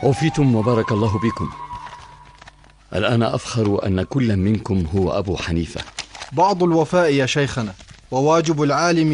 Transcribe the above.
عوفيتم وبارك الله بكم. الآن أفخر أن كل منكم هو أبو حنيفة. بعض الوفاء يا شيخنا، وواجب العالم